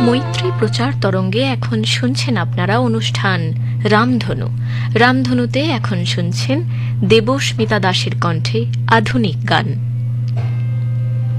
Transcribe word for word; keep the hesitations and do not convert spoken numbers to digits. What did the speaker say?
মৈত্রী প্রচার তরঙ্গে এখন শুনছেন আপনারা অনুষ্ঠান রামধনু। রামধনুতে এখন শুনছেন দেবস্মিতা দাসের কণ্ঠে আধুনিক গান।